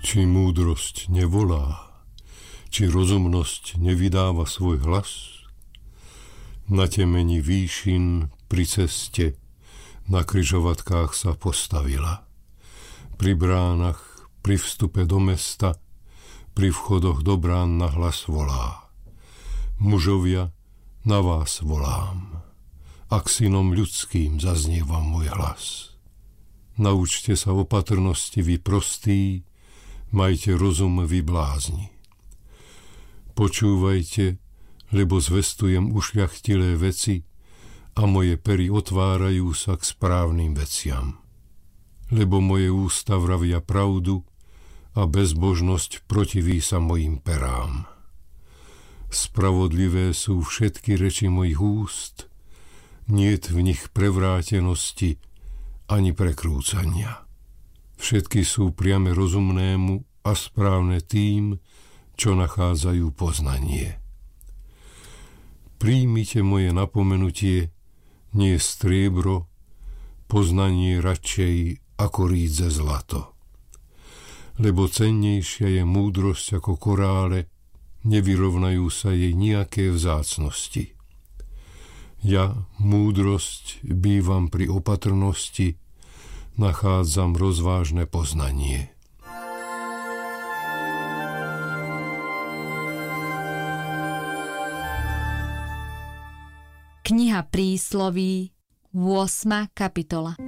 Či múdrosť nevolá, či rozumnosť nevydáva svoj hlas? Na temeni výšin pri ceste na križovatkách sa postavila. Pri bránach, pri vstupe do mesta, pri vchodoch do brán na hlas volá. Mužovia, na vás volám. Ak synom ľudským zaznieva môj hlas. Naučte sa opatrnosti vy prostí, majte rozum vy blázni. Počúvajte, lebo zvestujem ušľachtilé veci a moje pery otvárajú sa k správnym veciam. Lebo moje ústa vravia pravdu a bezbožnosť protiví sa mojim perám. Spravodlivé sú všetky reči mojich úst, niet v nich prevrátenosti ani prekrúcania. Všetky sú priame rozumnému a správne tým, čo nachádzajú poznanie. Príjmite moje napomenutie, nie striebro, poznanie radšej ako rídze zlato. Lebo cennejšia je múdrosť ako korále, nevyrovnajú sa jej nejaké vzácnosti. Ja, múdrosť, bývam pri opatrnosti, nachádzam rozvážne poznanie. Kniha Prísloví, 8. kapitola.